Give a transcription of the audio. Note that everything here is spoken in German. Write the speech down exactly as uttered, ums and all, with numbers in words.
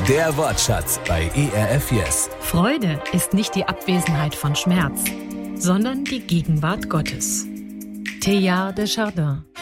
Der Wortschatz bei E R F Yes. Freude ist nicht die Abwesenheit von Schmerz, sondern die Gegenwart Gottes. Teilhard de Chardin.